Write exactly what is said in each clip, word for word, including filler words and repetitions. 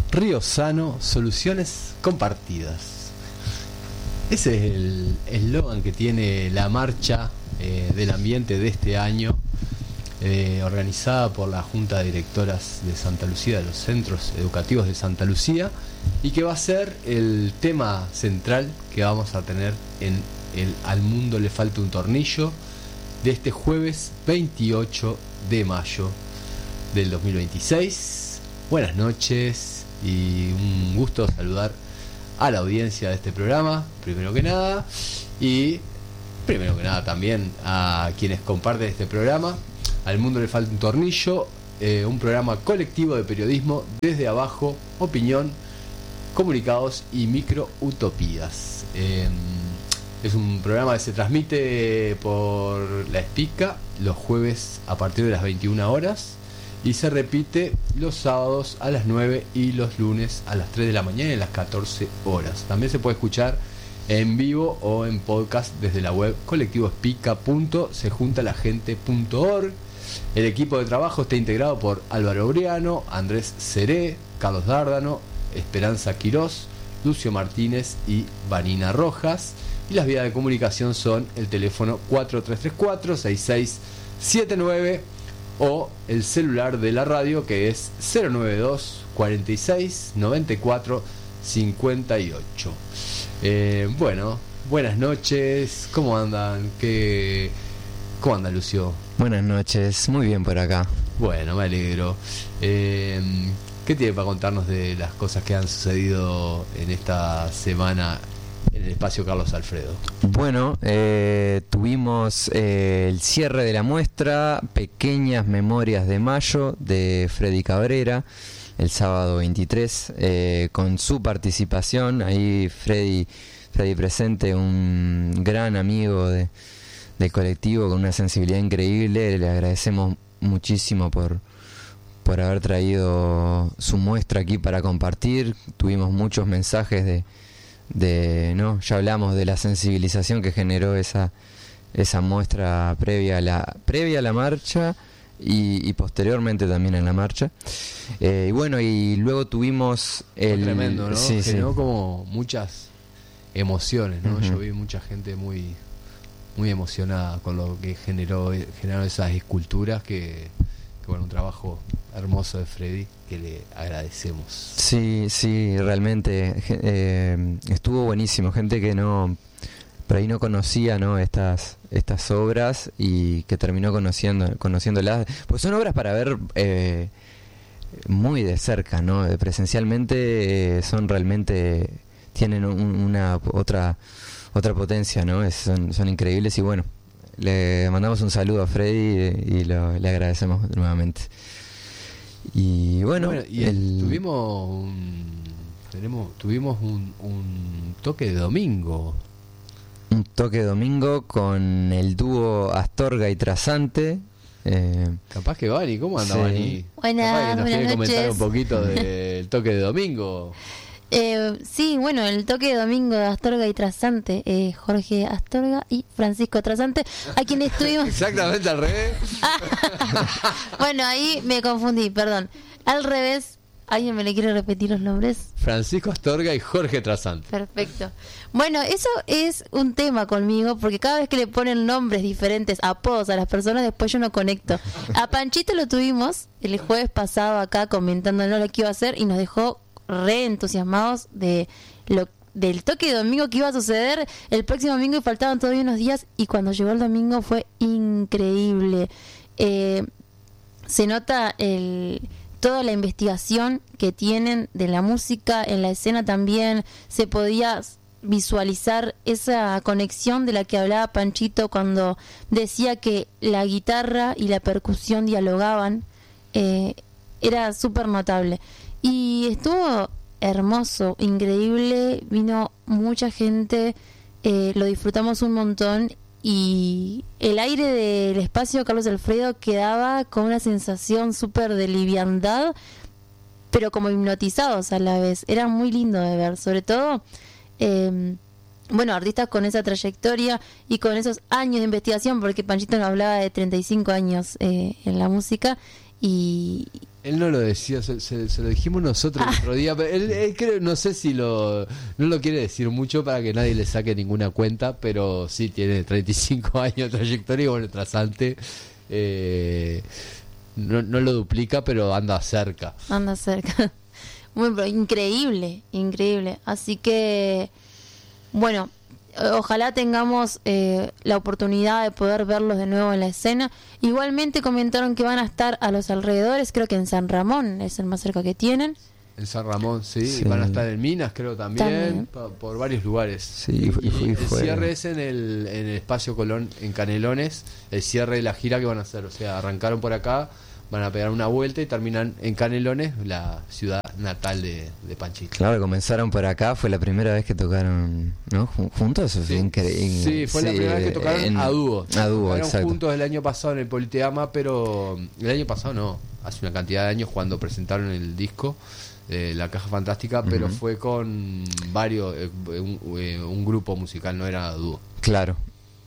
Río Sano, soluciones compartidas. Ese es el eslogan que tiene la marcha eh, del ambiente de este año, eh, organizada por la Junta de Directoras de Santa Lucía, de los Centros Educativos de Santa Lucía, y que va a ser el tema central que vamos a tener en el Al Mundo Le Falta un Tornillo de este jueves veintiocho de mayo del dos mil veintiséis. Buenas noches y un gusto saludar a la audiencia de este programa, primero que nada, y primero que nada también a quienes comparten este programa. Al Mundo Le Falta un Tornillo, eh, un programa colectivo de periodismo desde abajo, opinión, comunicados y microutopías. Eh, es un programa que se transmite por la Espica los jueves a partir de las veintiuna horas y se repite los sábados a las nueve y los lunes a las tres de la mañana y a las catorce horas. También se puede escuchar en vivo o en podcast desde la web colectivoespica punto sejuntala-gente punto org. El equipo de trabajo está integrado por Álvaro Briano, Andrés Ceré, Carlos Dárdano, Esperanza Quirós, Lucio Martínez y Vanina Rojas. Y las vías de comunicación son el teléfono cuatro tres tres cuatro, seis seis siete nueve o el celular de la radio, que es cero nueve dos, cuarenta y seis, noventa y cuatro, cincuenta y ocho. Eh, bueno, buenas noches. ¿Cómo andan? ¿Qué... ¿Cómo anda, Lucio? Buenas noches, muy bien por acá. Bueno, me alegro. Eh, ¿Qué tiene para contarnos de las cosas que han sucedido en esta semana en el espacio Carlos Alfredo? Bueno, eh, tuvimos eh, el cierre de la muestra Pequeñas Memorias de Mayo de Freddy Cabrera el sábado veintitrés, eh, con su participación. Ahí Freddy, Freddy presente, un gran amigo de, del colectivo con una sensibilidad increíble. Le agradecemos muchísimo por, por haber traído su muestra aquí para compartir. Tuvimos muchos mensajes de de no ya hablamos de la sensibilización que generó esa esa muestra previa a la previa a la marcha y, y posteriormente también en la marcha, eh, y bueno, y luego tuvimos el... Fue tremendo, ¿no? Sí, generó sí. como muchas emociones, ¿no? Uh-huh. Yo vi mucha gente muy muy emocionada con lo que generó generaron esas esculturas que, que bueno, un trabajo hermoso de Freddy que le agradecemos. Sí, sí, realmente eh, estuvo buenísimo. Gente que no, por ahí no conocía, ¿no?, estas estas obras y que terminó conociendo conociéndolas, pues son obras para ver eh, muy de cerca, ¿no? Presencialmente eh, son realmente tienen un, una otra otra potencia, ¿no? Es, son, son increíbles y bueno, le mandamos un saludo a Freddy y lo, le agradecemos nuevamente. Y bueno, bueno y el... tuvimos un, tenemos, tuvimos un, un toque de domingo. Un toque de domingo con el dúo Astorga y Trasante. Eh, Capaz que Vani, ¿cómo anda, sí. Vani? Buenas, Capaz que nos buenas quiere noches. comentar un poquito del toque de domingo. Eh, sí, bueno, el toque de domingo de Astorga y Trasante, eh, Jorge Astorga y Francisco Trasante, a quienes estuvimos... Exactamente al revés. Bueno, ahí me confundí, perdón. Al revés, ¿alguien me le quiere repetir los nombres? Francisco Astorga y Jorge Trasante. Perfecto. Bueno, eso es un tema conmigo, porque cada vez que le ponen nombres diferentes, apodos a las personas, después yo no conecto. A Panchito lo tuvimos el jueves pasado acá comentándonos lo que iba a hacer y nos dejó re entusiasmados de lo del toque de domingo que iba a suceder el próximo domingo y faltaban todavía unos días, y cuando llegó el domingo fue increíble. Eh, se nota el toda la investigación que tienen de la música en la escena. También se podía visualizar esa conexión de la que hablaba Panchito cuando decía que la guitarra y la percusión dialogaban. Eh, era súper notable. Y estuvo hermoso, increíble, vino mucha gente, eh, lo disfrutamos un montón y el aire del espacio Carlos Alfredo quedaba con una sensación súper de liviandad, pero como hipnotizados a la vez. Era muy lindo de ver, sobre todo, eh, bueno, artistas con esa trayectoria y con esos años de investigación, porque Panchito nos hablaba de treinta y cinco años eh, en la música. Y, Él no lo decía, se, se, se lo dijimos nosotros el otro día, pero él, él creo, no sé si lo no lo quiere decir mucho para que nadie le saque ninguna cuenta, pero sí tiene treinta y cinco años de trayectoria y bueno, trasante eh, no, no lo duplica, pero anda cerca. Anda cerca. Muy, pero increíble, increíble. Así que, bueno, ojalá tengamos eh, la oportunidad de poder verlos de nuevo en la escena. Igualmente comentaron que van a estar a los alrededores, creo que en San Ramón es el más cerca que tienen. En San Ramón, sí, Sí. van a estar en Minas, creo también, También. Por, por varios lugares. Sí, y, y- y y el fue- cierre es en el, en el Espacio Colón, en Canelones, el cierre de la gira que van a hacer. O sea, arrancaron por acá, van a pegar una vuelta y terminan en Canelones, la ciudad natal de, de Panchito. Claro, comenzaron por acá, fue la primera vez que tocaron, ¿no? Jun- ¿Juntos? Eso fue Sí, increíble. sí, fue la primera vez que tocaron en- a dúo. A dúo, Tocaron exacto. juntos el año pasado en el Politeama, pero el año pasado no, hace una cantidad de años cuando presentaron el disco, eh, La Caja Fantástica, pero Ujú. fue con varios, eh, un, eh, un grupo musical, no era dúo. Claro.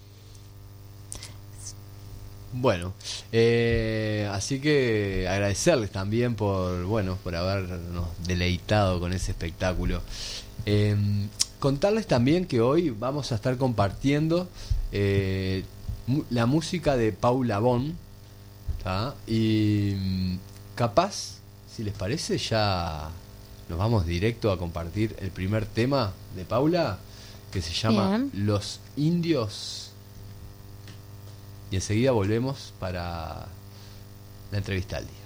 Bueno, eh, así que agradecerles también por, bueno, por habernos deleitado con ese espectáculo. Eh, contarles también que hoy vamos a estar compartiendo eh, mu- la música de Paula Bon, ¿tá? Y mm, capaz, si les parece, ya nos vamos directo a compartir el primer tema de Paula, que se llama Bien. Los Indios. Y enseguida volvemos para la entrevista al día.